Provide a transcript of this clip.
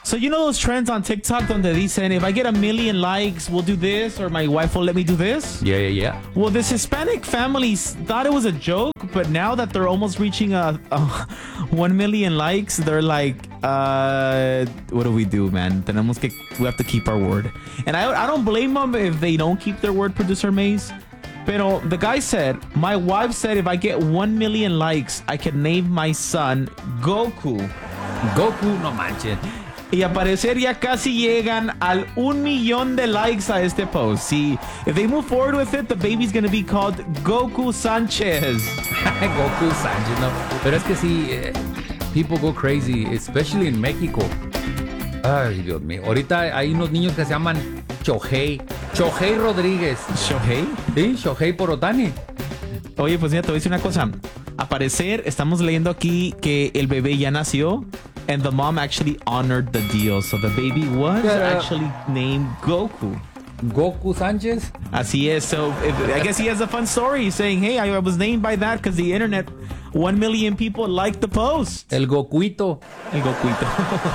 So you know those trends on TikTok donde dicen, if I get 1 million likes, we'll do this, or my wife will let me do this? Yeah. Well, this Hispanic family thought it was a joke, but now that they're almost reaching a 1 million likes, they're like, what do we do, man? We have to keep our word. And I don't blame them if they don't keep their word, Producer Maze. Pero the guy said, my wife said if I get 1 million likes, I can name my son Goku. Goku, no manches. Y a parecer ya casi llegan al 1 millón de likes a este post. See, if they move forward with it, the baby's gonna be called Goku Sanchez. Goku Sanchez, no. Pero es que sí, people go crazy, especially in México. Ay, Dios mío. Ahorita hay unos niños que se llaman Shohei Rodríguez. ¿Shohei? Sí, Shohei por Otani. Oye, pues mira, te voy a decir una cosa. A parecer, estamos leyendo aquí que el bebé ya nació. And the mom actually honored the deal. So the baby was actually named Goku. Goku Sánchez. Así es. So I guess he has a fun story saying, hey, I was named by that because the internet, 1 million people liked the post. El Gokuito. El Gokuito.